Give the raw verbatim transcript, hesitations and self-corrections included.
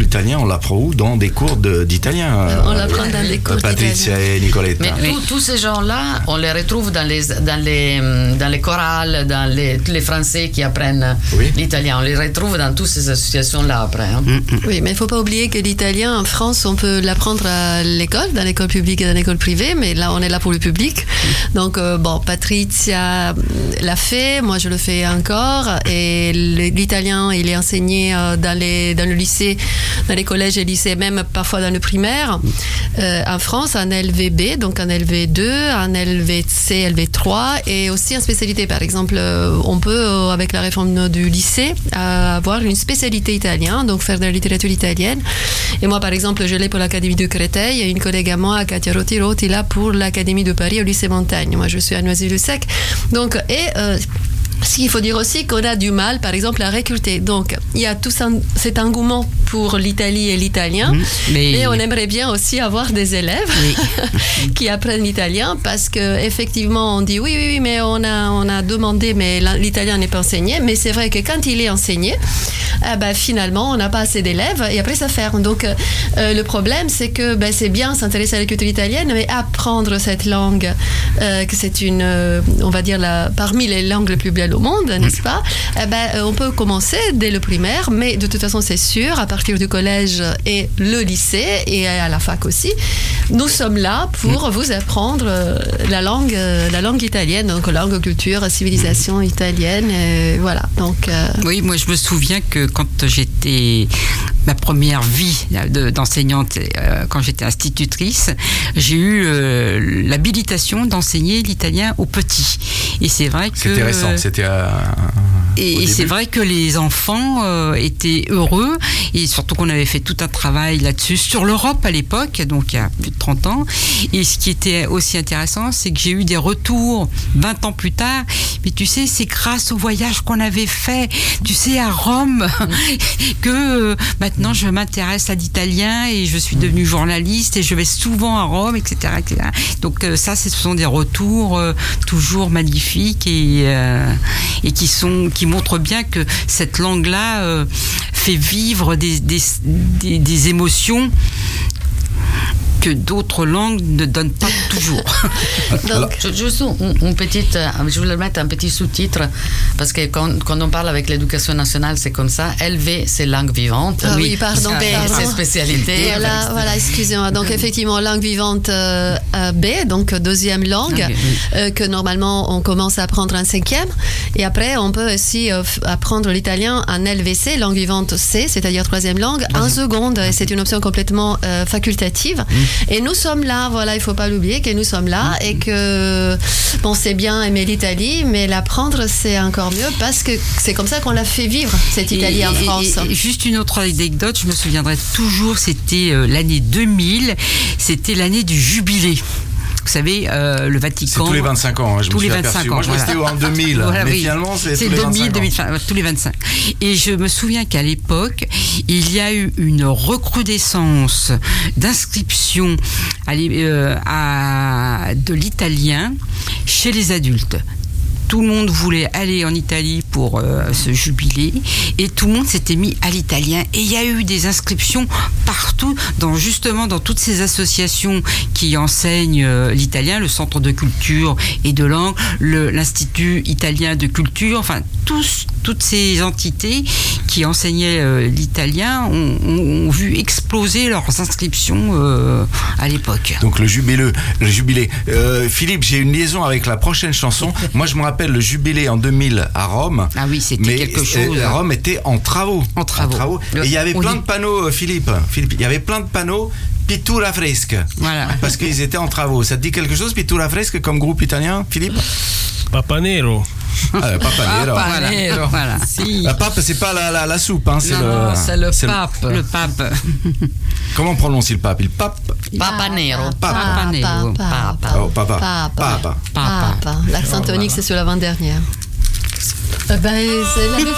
l'italien, on l'apprend où? Dans des cours de, d'italien. Euh, on l'apprend dans des cours Patrizia d'italien. et Nicoletta. Mais oui. tous ces gens-là, on les retrouve dans les, dans les, dans les chorales, dans les, tous les Français qui apprennent oui. l'italien. On les retrouve dans toutes ces associations-là après. Hein. Mm-hmm. Oui, mais il ne faut pas oublier que l'italien, en France, on peut l'apprendre à l'école, dans l'école publique et dans l'école privée, mais là, on est là pour le public. Donc, euh, bon, Patrizia l'a fait, moi, je le fais encore. Et l'italien, il est enseigné dans, les, dans le lycée, dans les collèges et lycées, même parfois dans le primaire. Euh, en France, en L V B, donc en L V deux, en L V C, L V trois, et aussi en spécialité. Par exemple, on peut, avec la réforme du lycée, avoir une spécialité italienne, donc faire de la littérature italienne. Et moi, par exemple, je l'ai pour l'Académie de Créteil, et une collègue à moi, Katia Rotti-Rotti, est là pour l'Académie de Paris au lycée Montaigne. Moi, je suis à Noisy-le-Sec. Donc, et euh, ce qu'il faut dire aussi qu'on a du mal, par exemple, à recruter. Donc, il y a tout ça, cet engouement pour l'Italie et l'italien, mmh, mais... mais on aimerait bien aussi avoir des élèves oui. qui apprennent l'italien, parce qu'effectivement, on dit oui, oui, oui, mais on a, on a demandé, mais l'italien n'est pas enseigné. Mais c'est vrai que quand il est enseigné, eh ben, finalement, on n'a pas assez d'élèves et après, ça ferme. Donc, euh, le problème, c'est que ben, c'est bien s'intéresser à la culture italienne, mais apprendre cette langue, euh, que c'est une, euh, on va dire, la, parmi les langues les plus belles au monde, n'est-ce pas? Eh ben, on peut commencer dès le primaire, mais de toute façon, c'est sûr, à partir du collège et le lycée, et à la fac aussi, nous sommes là pour vous apprendre la langue, la langue italienne, donc langue, culture, civilisation italienne, et voilà. Donc, euh... oui, moi, je me souviens que quand j'étais... ma première vie de, d'enseignante, euh, quand j'étais institutrice, j'ai eu euh, l'habilitation d'enseigner l'italien aux petits. Et c'est vrai que... C'était récent, c'était à... Et, et c'est vrai que les enfants euh, étaient heureux, et surtout qu'on avait fait tout un travail là-dessus, sur l'Europe à l'époque, donc il y a plus de trente ans. Et ce qui était aussi intéressant, c'est que j'ai eu des retours vingt ans plus tard. Mais tu sais, c'est grâce au voyage qu'on avait fait, tu sais, à Rome, que euh, maintenant je m'intéresse à l'italien et je suis devenue journaliste et je vais souvent à Rome, et cetera, et cetera. Donc euh, ça, ce sont des retours euh, toujours magnifiques et, euh, et qui sont... qui montre bien que cette langue-là euh, fait vivre des, des, des, des émotions que d'autres langues ne donnent pas toujours. Donc, juste une, une petite, je voulais mettre un petit sous-titre, parce que quand, quand on parle avec l'éducation nationale, c'est comme ça. L V, c'est langue vivante. Ah oui, pardon. B, c'est spécialité. Voilà, voilà, excusez-moi. Donc, effectivement, langue vivante euh, B, donc deuxième langue, okay, oui. euh, que normalement, on commence à apprendre en cinquième. Et après, on peut aussi euh, apprendre l'italien en L V C, langue vivante C, c'est-à-dire troisième langue, en mmh. seconde. Et c'est une option complètement euh, facultative. Mmh. Et nous sommes là, voilà, il ne faut pas l'oublier que nous sommes là mmh. et que, bon, c'est bien aimer l'Italie, mais l'apprendre, c'est encore mieux parce que c'est comme ça qu'on l'a fait vivre, cette Italie et, en France. Et, et juste une autre anecdote, je me souviendrai toujours, c'était euh, l'année deux mille, c'était l'année du jubilé. Vous savez, euh, le Vatican... C'est tous les vingt-cinq ans, hein, je tous me suis les aperçu. vingt-cinq ans, Moi, je restais voilà. en deux mille, voilà, mais oui. finalement, c'est, c'est tous les deux mille, vingt-cinq deux mille, tous les vingt-cinq. Et je me souviens qu'à l'époque, il y a eu une recrudescence d'inscription à, euh, à, de l'italien chez les adultes. Tout le monde voulait aller en Italie pour euh, ce jubilé et tout le monde s'était mis à l'italien. Et il y a eu des inscriptions partout, dans, justement dans toutes ces associations qui enseignent euh, l'italien, le Centre de culture et de langue, le, l'Institut italien de culture, enfin tous, toutes ces entités qui enseignaient euh, l'italien ont, ont, ont vu exploser leurs inscriptions euh, à l'époque. Donc le jubilé, le jubilé. Euh, Philippe, j'ai une liaison avec la prochaine chanson. Moi, je me rappelle le jubilé en deux mille à Rome. Ah oui, c'était mais quelque chose. Rome était en travaux. En travaux. En travaux. Et il y avait plein de panneaux, Philippe. Philippe, il y avait plein de panneaux. Pittura fresca. Voilà. Parce qu'ils étaient en travaux. Ça te dit quelque chose, Pittura fresca, comme groupe italien, Philippe? Papa Nero. Ah, Papa Nero. Papa Nero, voilà. Si. La pape, c'est pas la, la, la soupe, hein, c'est non, le. c'est le c'est pape. Le, le pape. Comment on prononce le pape? Il pape. Papa Nero. Papa. Papa Nero. Papa. Oh, papa. Papa. Papa. Papa. L'accent tonique, c'est sur l'avant-dernière. Ben, c'est la